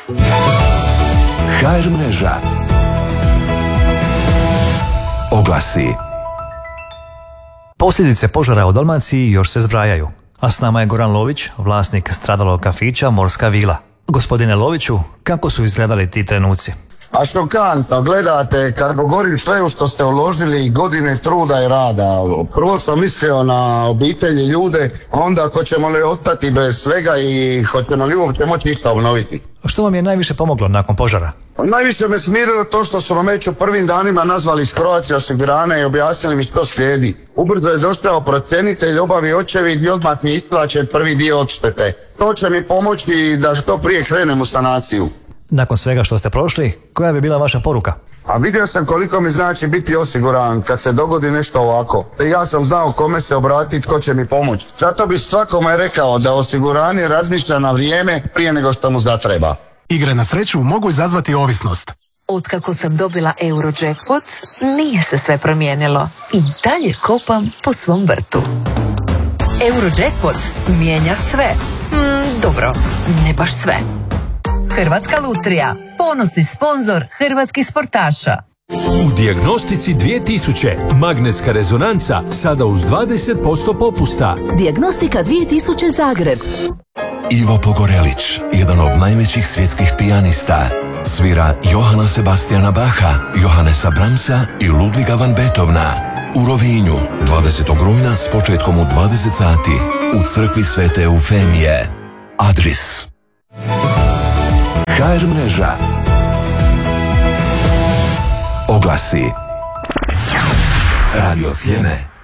HR mreža. Oglasi. Posljedice požara u Dalmaciji još se zbrajaju, a s nama je Goran Lović, vlasnik stradalog kafića Morska vila. Gospodine Loviću, kako su izgledali ti trenuci? A šokantno, gledate, kad govorim sve u što ste uložili godine truda i rada. Prvo sam mislio na obitelji, ljude, onda ako ćemo li ostati bez svega i hoćemo li uopće moći išta obnoviti. Što vam je najviše pomoglo nakon požara? Najviše me smirilo to što su me već u prvim danima nazvali iz Croatia osiguranja i objasnili mi što slijedi. Ubrzo je došao procjenitelj, obavi očevid i odmah mi isplaćen prvi dio odštete. To će mi pomoći da što prije krenem u sanaciju. Nakon svega što ste prošli, koja bi bila vaša poruka? A vidio sam koliko mi znači biti osiguran kad se dogodi nešto ovako. Ja sam znao kome se obratiti, tko će mi pomoći. Zato bi svakome rekao da osiguranje razmišlja na vrijeme prije nego što mu zatreba. Igre na sreću mogu izazvati ovisnost. Otkako sam dobila Eurojackpot, nije se sve promijenilo. I dalje kopam po svom vrtu. Eurojackpot mijenja sve. Dobro, ne baš sve. Hrvatska lutrija, ponosni sponzor hrvatskih sportaša. U Dijagnostici 2000 magnetska rezonanca sada uz 20% popusta. Dijagnostika 2000 Zagreb. Ivo Pogorelić, jedan od najvećih svjetskih pijanista, svira Johana Sebastiana Bacha, Johannesa Brahmsa i Ludviga van Beethovena. U Rovinju, 20. rujna s početkom u 20 sati, u crkvi Svete Eufemije. Adris. HR mreža. Oglasi. Radio Sljeme.